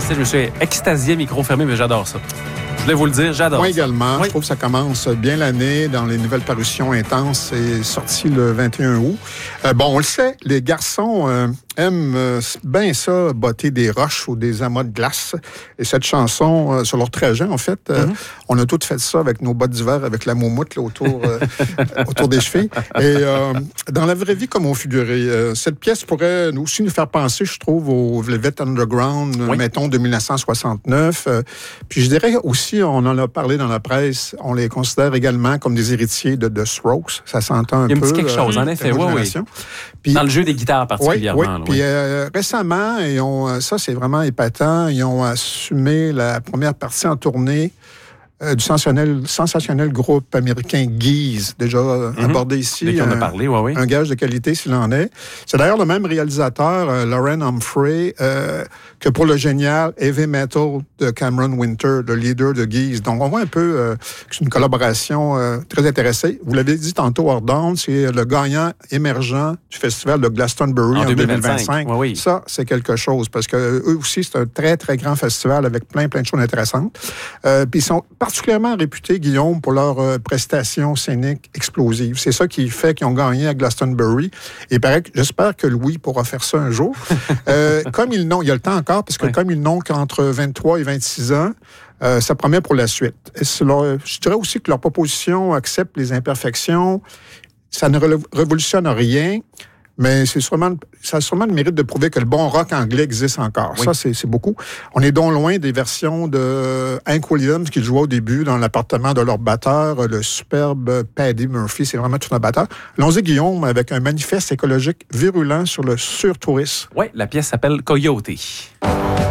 je me suis extasié, micro fermé, mais j'adore ça. Je voulais vous le dire, j'adore. Moi ça. également. Oui. Je trouve que ça commence bien l'année dans les nouvelles parutions intenses. C'est sorti le 21 août. On le sait, les garçons aiment bien ça, botter des roches ou des amas de glace. Et cette chanson, sur leur trajet, en fait, on a tous fait ça avec nos bottes d'hiver, avec la moumoute là, autour des chevilles. Et dans la vraie vie, comme on figurait, cette pièce pourrait aussi nous faire penser, je trouve, au Velvet Underground, mettons, de 1969. Puis je dirais aussi, on en a parlé dans la presse, on les considère également comme des héritiers de The Strokes. Ça s'entend un peu. Il y a un petit quelque chose, en effet, oui. Puis, dans le jeu des guitares particulièrement. Oui. Puis récemment, ça c'est vraiment épatant, ils ont assumé la première partie en tournée du sensationnel groupe américain Geese, déjà abordé ici. Dès qu'on a parlé, oui. Un gage de qualité s'il en est. C'est d'ailleurs le même réalisateur, Lauren Humphrey, que pour le génial Heavy Metal de Cameron Winter, le leader de Geese. Donc, on voit un peu que c'est une collaboration très intéressée. Vous l'avez dit tantôt, Hors-d'onde, c'est le gagnant émergent du festival de Glastonbury en 2025. Oui. Ça, c'est quelque chose, parce que eux aussi, c'est un très, très grand festival avec plein de choses intéressantes. Puis ils sont particulièrement réputés, Guillaume, pour leurs prestations scéniques explosives. C'est ça qui fait qu'ils ont gagné à Glastonbury. Et j'espère que Louis pourra faire ça un jour. Comme ils n'ont, il y a le temps encore, parce que comme ils n'ont qu'entre 23 et 26 ans, ça promet pour la suite. Et je dirais aussi que leur proposition accepte les imperfections. Ça ne révolutionne rien, mais ça a sûrement le mérite de prouver que le bon rock anglais existe encore. Oui. Ça, c'est beaucoup. On est donc loin des versions de Hank Williams qu'ils jouaient au début dans l'appartement de leur batteur, le superbe Paddy Murphy. C'est vraiment tout un batteur. Allons-y, Guillaume, avec un manifeste écologique virulent sur le surtourisme. Oui, la pièce s'appelle Coyote.